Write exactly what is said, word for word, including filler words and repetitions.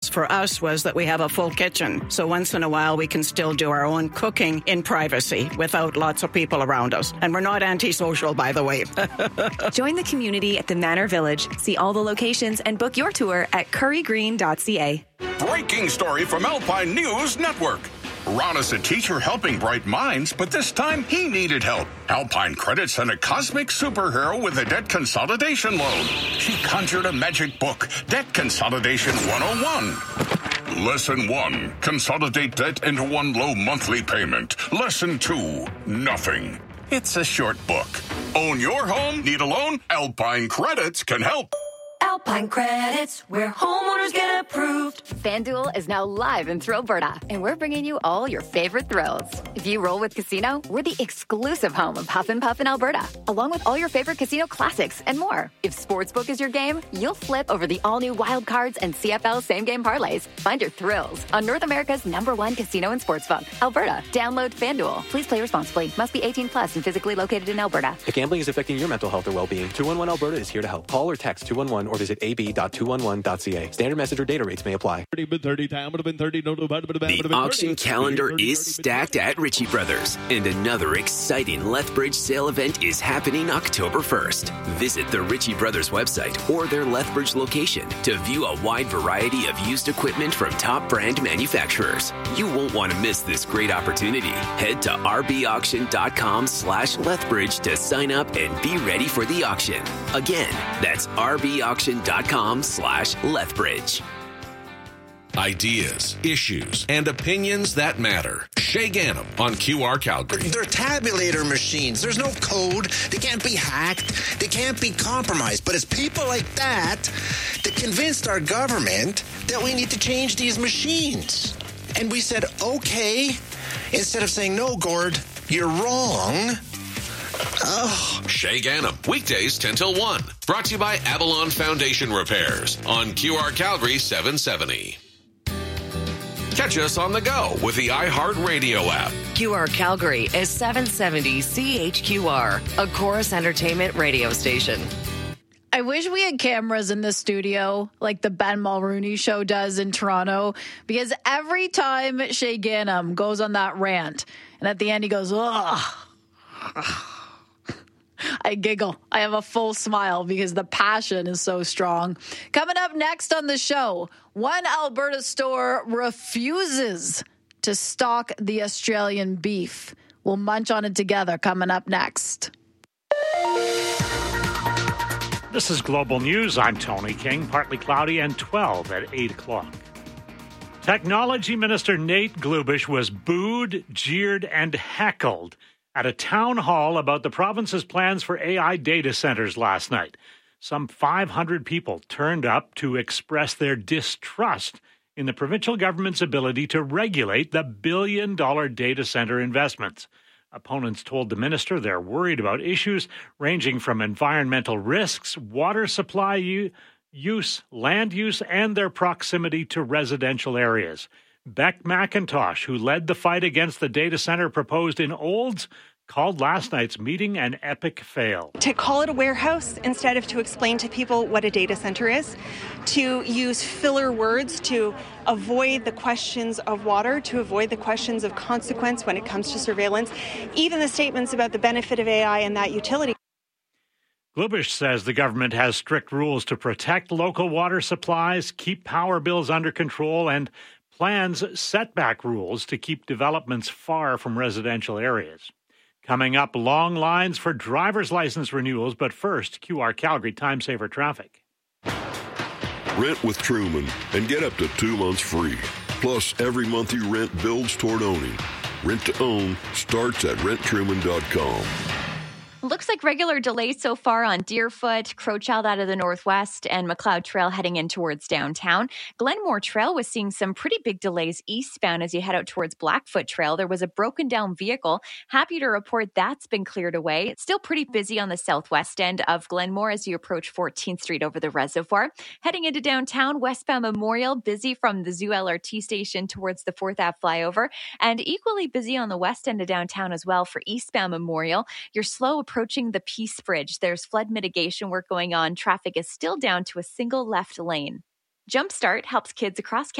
for us was that we have a full kitchen. So once in a while, we can still do our own cooking in privacy without lots of people around us. And we're not antisocial, by the way. Join the community at the Manor Village. See all the locations and book your tour at curry green dot c a. Breaking story from Alpine News Network. Ron is a teacher helping bright minds, but this time he needed help. Alpine Credit sent a cosmic superhero with a debt consolidation loan. She conjured a magic book, Debt Consolidation one oh one. Lesson one, consolidate debt into one low monthly payment. Lesson two, nothing. It's a short book. Own your home? Need a loan? Alpine Credits can help. Alpine Credits, where homeowners get approved. FanDuel is now live in Thrillberta, and we're bringing you all your favorite thrills. If you roll with Casino, we're the exclusive home of Huff and Puff in Alberta, along with all your favorite casino classics and more. If Sportsbook is your game, you'll flip over the all-new Wild Cards and C F L same-game parlays. Find your thrills on North America's number one casino and sportsbook, Alberta. Download FanDuel. Please play responsibly. Must be eighteen plus and physically located in Alberta. If gambling is affecting your mental health or well-being, two one one Alberta is here to help. Call or text two one one or visit a b dot two one one dot c a. Standard message or data rates may apply. The auction calendar is stacked at Ritchie Brothers, and another exciting Lethbridge sale event is happening October first. Visit the Ritchie Brothers website or their Lethbridge location to view a wide variety of used equipment from top brand manufacturers. You won't want to miss this great opportunity. Head to rbauction.com slash Lethbridge to sign up and be ready for the auction. Again, that's rbauction.com slash Lethbridge. Ideas, issues, and opinions that matter. Shay Ganem on Q R Calgary. They're tabulator machines. There's no code. They can't be hacked. They can't be compromised. But it's people like that that convinced our government that we need to change these machines. And we said, okay, instead of saying, no, Gord, you're wrong. Oh. Shay Ganem, weekdays ten till one. Brought to you by Avalon Foundation Repairs on Q R Calgary seven seventy. Catch us on the go with the iHeartRadio app. Q R Calgary is seven seventy C H Q R, a Chorus Entertainment radio station. I wish we had cameras in the studio like the Ben Mulrooney show does in Toronto, because every time Shay Ganem goes on that rant, and at the end he goes, ugh, I giggle. I have a full smile because the passion is so strong. Coming up next on the show, one Alberta store refuses to stock the Australian beef. We'll munch on it together coming up next. This is Global News. I'm Tony King. Partly cloudy and twelve at eight o'clock. Technology Minister Nate Glubish was booed, jeered, and heckled at a town hall about the province's plans for A I data centers last night. Some five hundred people turned up to express their distrust in the provincial government's ability to regulate the billion-dollar data center investments. Opponents told the minister they're worried about issues ranging from environmental risks, water supply u- use, land use, and their proximity to residential areas. Beck McIntosh, who led the fight against the data center proposed in Olds, called last night's meeting an epic fail. To call it a warehouse instead of to explain to people what a data center is, to use filler words to avoid the questions of water, to avoid the questions of consequence when it comes to surveillance, even the statements about the benefit of A I and that utility. Glubish says the government has strict rules to protect local water supplies, keep power bills under control, and plans setback rules to keep developments far from residential areas. Coming up, long lines for driver's license renewals, but first, Q R Calgary Time Saver Traffic. Rent with Truman and get up to two months free. Plus, every month you rent builds toward owning. Rent to own starts at rent truman dot com. Looks like regular delays so far on Deerfoot, Crowchild out of the northwest, and McLeod Trail heading in towards downtown. Glenmore Trail was seeing some pretty big delays eastbound as you head out towards Blackfoot Trail. There was a broken down vehicle. Happy to report that's been cleared away. It's still pretty busy on the southwest end of Glenmore as you approach fourteenth Street over the reservoir. Heading into downtown, westbound Memorial, busy from the Zoo L R T station towards the fourth Avenue flyover, and equally busy on the west end of downtown as well for eastbound Memorial. You're slow approaching the Peace Bridge. There's flood mitigation work going on. Traffic is still down to a single left lane. Jumpstart helps kids across